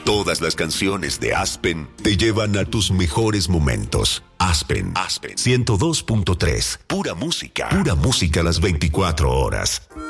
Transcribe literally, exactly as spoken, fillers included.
todas las canciones de Aspen te llevan a tus mejores momentos. Aspen, Aspen ciento dos punto tres. Pura música. Pura música las veinticuatro horas.